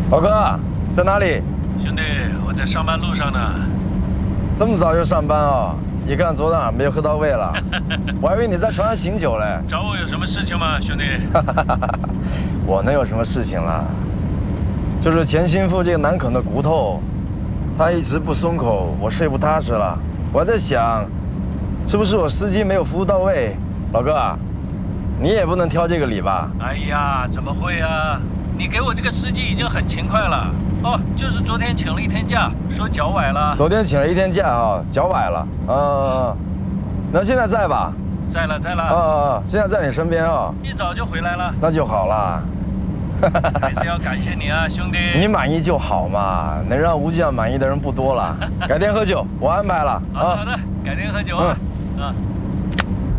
老哥，在哪里？ 兄弟，我在上班路上呢。 这么早就上班啊？一看昨晚没有喝到位了，我还以为你在船上醒酒嘞。 找我有什么事情吗，兄弟？ 我能有什么事情了？就是前心腹这个南孔的骨头，他一直不松口，我睡不踏实了。我还在想，是不是我司机没有服务到位？老哥，你也不能挑这个理吧？ 哎呀，怎么会啊？你给我这个司机已经很勤快了。哦，就是昨天请了一天假，说脚崴了。 昨天请了一天假啊，脚崴了。那现在在吧？ 在了。 现在在你身边啊。 一早就回来了。 那就好了。 还是要感谢你啊，兄弟。 你满意就好嘛，能让吴将满意的人不多了。改天喝酒，我安排了。 好的，改天喝酒啊。